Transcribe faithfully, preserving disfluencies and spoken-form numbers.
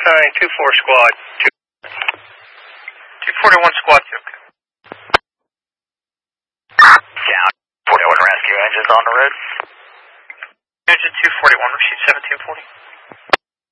Alright, two four squad. two forty-one squad, two. Down. forty-one rescue engines on the road. Engine two forty-one, receive seventeen forty.